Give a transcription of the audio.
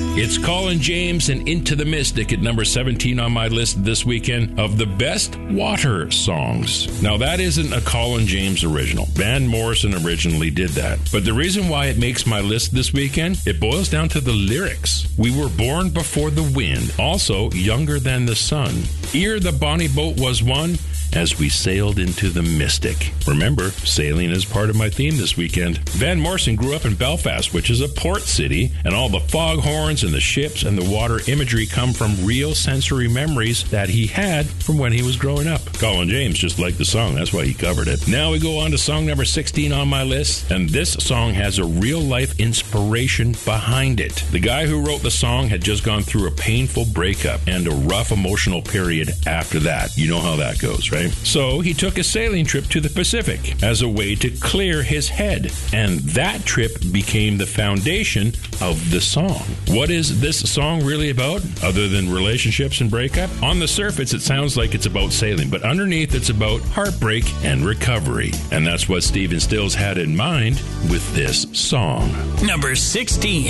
It's Colin James and Into the Mystic at number 17 on my list this weekend of the best water songs. Now, that isn't a Colin James original. Van Morrison originally did that. But the reason why it makes my list this weekend, it boils down to the lyrics. We were born before the wind, also younger than the sun. Ere the bonny boat was won, as we sailed into the mystic. Remember, sailing is part of my theme this weekend. Van Morrison grew up in Belfast, which is a port city, and all the foghorns and the ships and the water imagery come from real sensory memories that he had from when he was growing up. Colin James just liked the song, that's why he covered it. Now we go on to song number 16 on my list, and this song has a real-life inspiration behind it. The guy who wrote the song had just gone through a painful breakup and a rough emotional period after that. You know how that goes, right? So he took a sailing trip to the Pacific as a way to clear his head, and that trip became the foundation of the song. What is this song really about, other than relationships and breakup? On the surface, it sounds like it's about sailing, but underneath, it's about heartbreak and recovery. And that's what Stephen Stills had in mind with this song. Number 16.